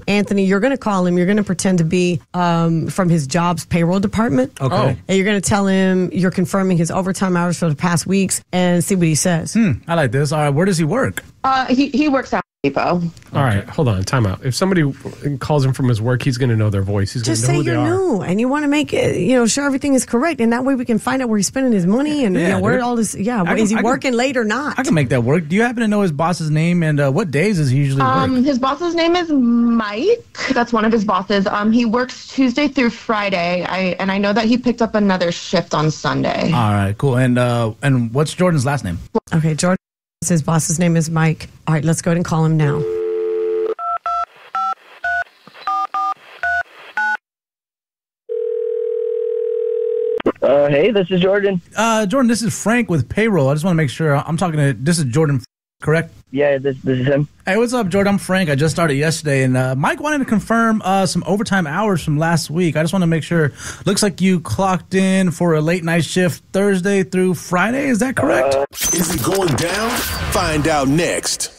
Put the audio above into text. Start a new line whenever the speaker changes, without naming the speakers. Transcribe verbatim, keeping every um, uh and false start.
Anthony, you're going to call him. You're going to pretend to be um, from his job's payroll department.
Okay. Oh.
And you're going to tell him you're confirming his overtime hours for the past weeks and see what he says.
Hmm, I like this. All right, where does he work?
Uh, he, he works at Depot.
All right, hold on, time out. If somebody calls him from his work, he's going to know their voice. He's going
Just
to know
say
who they
you're
are.
new and you want to make it, you know, sure everything is correct. And that way we can find out where he's spending his money and
Yeah,
you know, where
dude.
all this, yeah,
I can-
is he
I can-
working late or not?
I can make that work. Do you happen to know his boss's name and uh, what days does he usually work?
Um, his boss's name is Mike. That's one of his bosses. Um, he works Tuesday through Friday. I and I know that he picked up another shift on Sunday.
All right, cool. And uh, and what's Jordan's last name?
Okay, Jordan, his boss's name is Mike. All right, let's go ahead and call him now.
Uh, hey, this is Jordan.
Uh, Jordan, this is Frank with payroll. I just want to make sure I'm talking to. This is Jordan, correct?
Yeah, this this is him.
Hey, what's up, Jordan? I'm Frank. I just started yesterday, and uh, Mike wanted to confirm uh, some overtime hours from last week. I just want to make sure. Looks like you clocked in for a late night shift Thursday through Friday. Is that correct?
Uh,
Is it going down? Find out next.